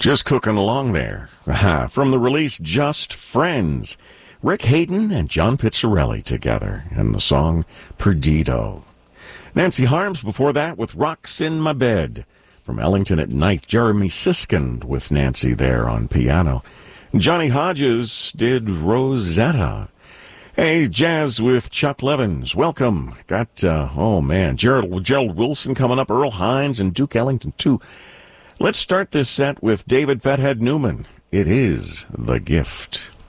Just cooking along there. From the release Just Friends, Rick Hayden and John Pizzarelli together, and the song Perdido. Nancy Harms before that with Rocks in My Bed. From Ellington at Night, Jeremy Siskind with Nancy there on piano. Johnny Hodges did Rosetta. Hey, jazz with Chuck Levins. Welcome. Got, Gerald Wilson coming up, Earl Hines, and Duke Ellington, too. Let's start this set with David Fathead Newman. It is The Gift.